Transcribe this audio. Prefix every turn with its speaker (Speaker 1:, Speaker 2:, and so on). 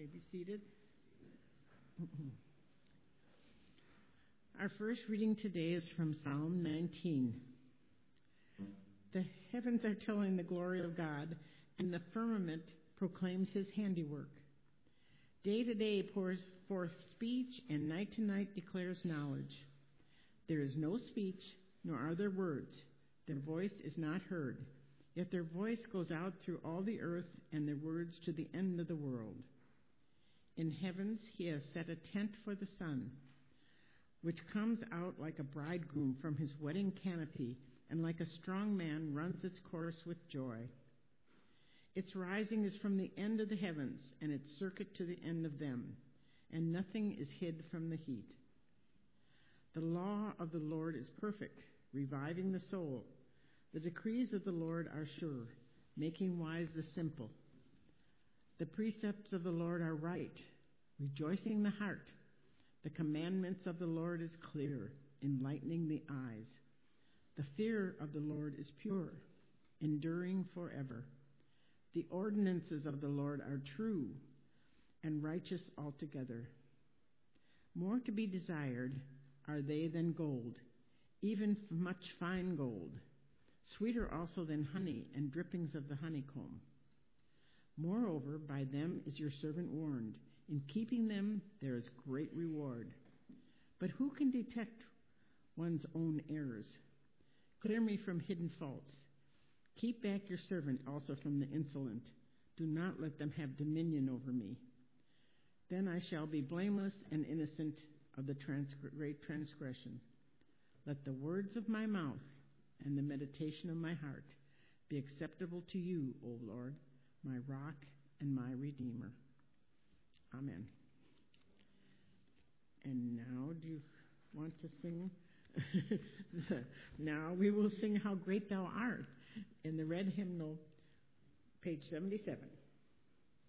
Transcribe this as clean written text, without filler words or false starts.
Speaker 1: may be seated. Our first reading today is from Psalm 19. The heavens are telling the glory of God, and the firmament proclaims his handiwork. Day to day pours forth speech, and night to night declares knowledge. There is no speech, nor are there words. Their voice is not heard. Yet their voice goes out through all the earth, and their words to the end of the world. In heavens he has set a tent for the sun, which comes out like a bridegroom from his wedding canopy, and like a strong man runs its course with joy. Its rising is from the end of the heavens, and its circuit to the end of them, and nothing is hid from the heat. The law of the Lord is perfect, reviving the soul. The decrees of the Lord are sure, making wise the simple. The precepts of the Lord are right, rejoicing the heart. The commandments of the Lord is clear, enlightening the eyes. The fear of the Lord is pure, enduring forever. The ordinances of the Lord are true and righteous altogether. More to be desired are they than gold, even much fine gold, sweeter also than honey and drippings of the honeycomb. Moreover, by them is your servant warned. In keeping them there is great reward. But who can detect one's own errors? Clear me from hidden faults. Keep back your servant also from the insolent. Do not let them have dominion over me. Then I shall be blameless and innocent of the great transgression. Let the words of my mouth and the meditation of my heart be acceptable to you, O Lord, my rock and my redeemer. Amen. And now, do you want to sing? Now we will sing How Great Thou Art in the red hymnal, page 77.